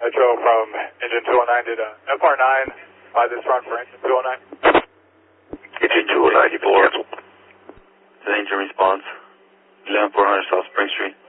Metro from engine 209. Did FR9 buy this run for engine 209? Engine 209, you been canceled. The engine response, 11400 South Spring Street.